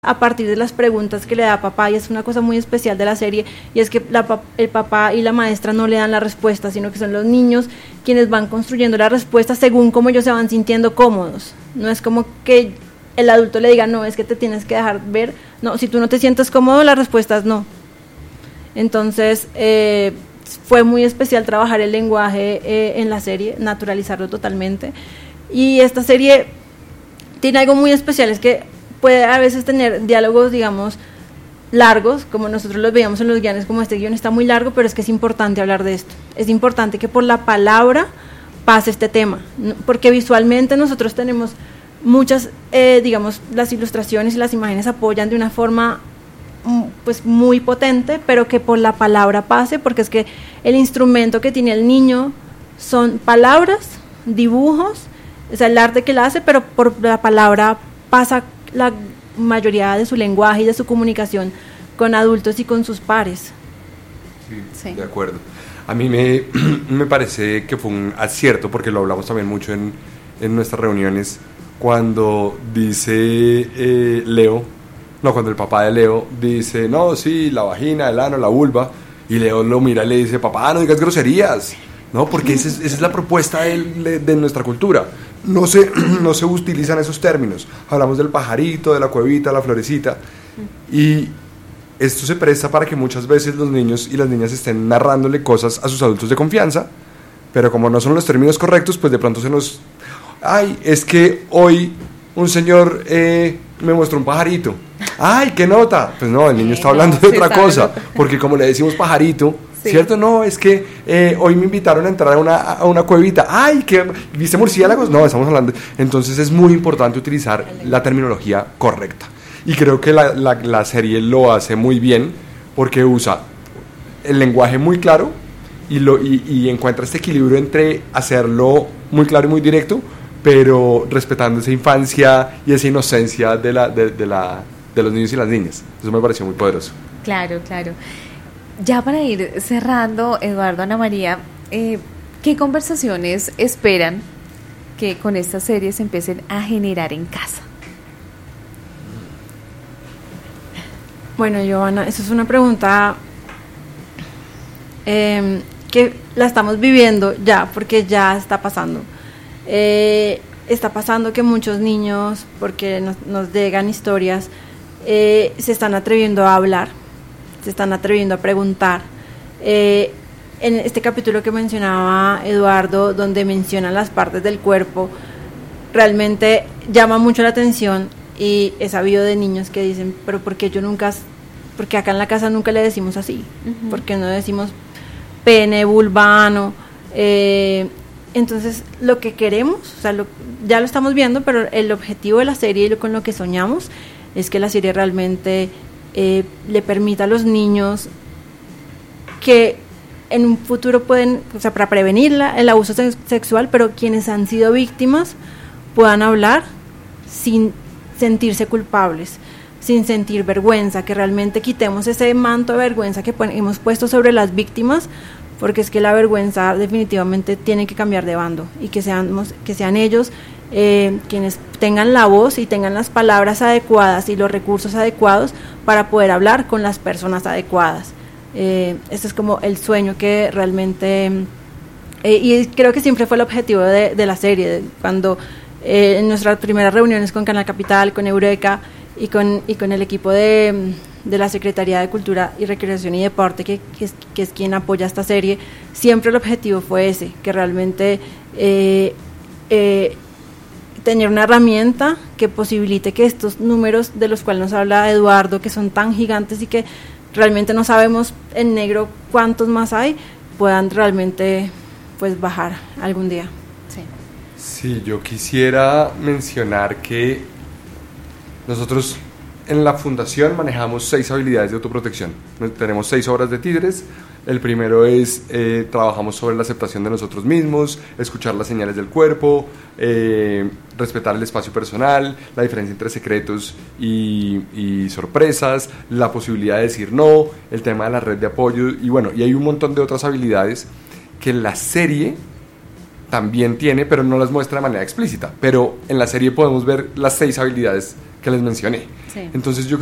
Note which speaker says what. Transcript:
Speaker 1: a partir de las preguntas que le da papá, y es una cosa muy especial de la serie, y es que el papá y la maestra no le dan la respuesta, sino que son los niños quienes van construyendo la respuesta según cómo ellos se van sintiendo cómodos. No es como que el adulto le diga, no, es que te tienes que dejar ver, no, si tú no te sientes cómodo, la respuesta es no. Entonces, fue muy especial trabajar el lenguaje en la serie, naturalizarlo totalmente, y esta serie tiene algo muy especial, es que puede a veces tener diálogos, digamos, largos, como nosotros los veíamos en los guiones, como este guión está muy largo, pero es que es importante hablar de esto. Es importante que por la palabra pase este tema, porque visualmente nosotros tenemos muchas, digamos, las ilustraciones y las imágenes apoyan de una forma pues muy potente, pero que por la palabra pase, porque es que el instrumento que tiene el niño son palabras, dibujos, o sea, el arte que él hace, pero por la palabra pasa la mayoría de su lenguaje y de su comunicación con adultos y con sus pares.
Speaker 2: Sí. De acuerdo. A mí me parece que fue un acierto, porque lo hablamos también mucho en nuestras reuniones, cuando dice cuando el papá de Leo dice, no, sí, la vagina, el ano, la vulva, y Leo lo mira y le dice, papá, no digas groserías, ¿no? Porque esa es la propuesta de nuestra cultura. No se utilizan esos términos. Hablamos del pajarito, de la cuevita, la florecita, y esto se presta para que muchas veces los niños y las niñas estén narrándole cosas a sus adultos de confianza, pero como no son los términos correctos, pues de pronto se nos... Ay, es que hoy un señor me mostró un pajarito. Ay, ¿qué nota? Pues no, el niño está hablando de otra cosa, porque como le decimos pajarito, ¿cierto? No, es que hoy me invitaron a entrar a una cuevita. ¡Ay, que viste murciélagos! No, estamos hablando... Entonces es muy importante utilizar la terminología correcta. Y creo que la serie lo hace muy bien, porque usa el lenguaje muy claro y encuentra este equilibrio entre hacerlo muy claro y muy directo, pero respetando esa infancia y esa inocencia de los niños y las niñas. Eso me pareció muy poderoso.
Speaker 3: Claro, claro. Ya para ir cerrando, Eduardo, Ana María, ¿qué conversaciones esperan que con esta serie se empiecen a generar en casa?
Speaker 1: Bueno, Johanna, eso es una pregunta que la estamos viviendo ya, porque ya está pasando. Está pasando que muchos niños, porque nos llegan historias, se están atreviendo a hablar, se están atreviendo a preguntar. En este capítulo que mencionaba Eduardo, donde mencionan las partes del cuerpo, realmente llama mucho la atención, y he sabido de niños que dicen, pero porque acá en la casa nunca le decimos así, porque no decimos pene, vulva, ano. Entonces lo que queremos, o sea, ya lo estamos viendo, pero el objetivo de la serie y con lo que soñamos es que la serie realmente le permita a los niños que en un futuro pueden, o sea, para prevenir el abuso sexual, pero quienes han sido víctimas puedan hablar sin sentirse culpables, sin sentir vergüenza, que realmente quitemos ese manto de vergüenza que hemos puesto sobre las víctimas, porque es que la vergüenza definitivamente tiene que cambiar de bando, y que sean ellos quienes tengan la voz y tengan las palabras adecuadas y los recursos adecuados para poder hablar con las personas adecuadas. Este es como el sueño que realmente, y creo que siempre fue el objetivo de la serie, cuando en nuestras primeras reuniones con Canal Capital, con Eureka y con el equipo de la Secretaría de Cultura y Recreación y Deporte, que es quien apoya esta serie, siempre el objetivo fue ese, que realmente tener una herramienta que posibilite que estos números de los cuales nos habla Eduardo, que son tan gigantes y que realmente no sabemos en negro cuántos más hay, puedan realmente pues bajar algún día.
Speaker 2: Sí, yo quisiera mencionar que nosotros en la fundación manejamos 6 habilidades de autoprotección. Tenemos 6 obras de Tigres. El primero es, trabajamos sobre la aceptación de nosotros mismos, escuchar las señales del cuerpo, respetar el espacio personal, la diferencia entre secretos y sorpresas, la posibilidad de decir no, el tema de la red de apoyo, y bueno, y hay un montón de otras habilidades que la serie también tiene, pero no las muestra de manera explícita. Pero en la serie podemos ver las 6 habilidades que les mencioné. Sí. Entonces yo